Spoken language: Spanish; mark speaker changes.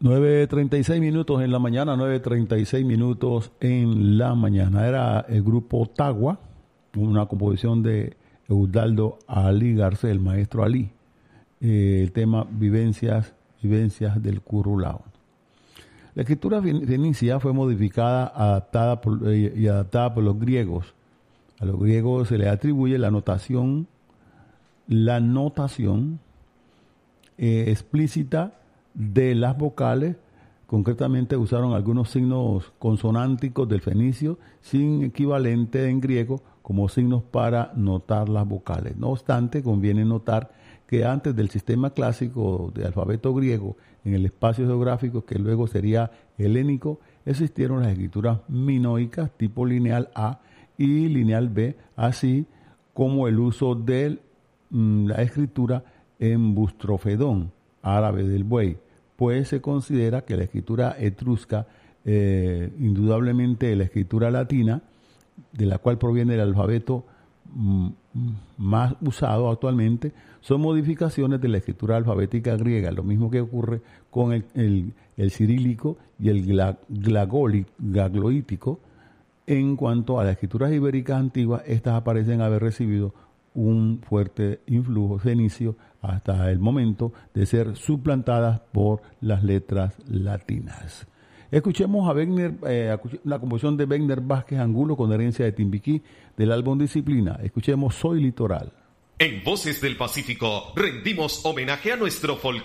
Speaker 1: 9:36 minutos en la mañana, 9:36 minutos en la mañana. Era el grupo Tagua, una composición de Eudaldo Ali Garcés, el maestro Ali. El tema Vivencias del Currulao. La escritura fenicia fue modificada, adaptada por los griegos. A los griegos se les atribuye la notación explícita de las vocales. Concretamente usaron algunos signos consonánticos del fenicio sin equivalente en griego como signos para notar las vocales. No obstante, conviene notar que antes del sistema clásico de alfabeto griego, en el espacio geográfico que luego sería helénico, existieron las escrituras minoicas tipo lineal A y lineal B, así como el uso de la escritura en bustrofedón, árabe del buey, pues se considera que la escritura etrusca, indudablemente la escritura latina, de la cual proviene el alfabeto más usado actualmente, son modificaciones de la escritura alfabética griega, lo mismo que ocurre con el cirílico y el glagolítico. En cuanto a las escrituras ibéricas antiguas, estas aparecen haber recibido un fuerte influjo fenicio hasta el momento de ser suplantadas por las letras latinas. Escuchemos a Wegner, la composición de Wegner Vázquez Angulo con herencia de Timbiquí del álbum Disciplina. Escuchemos Soy Litoral.
Speaker 2: En Voces del Pacífico rendimos homenaje a nuestro folclore.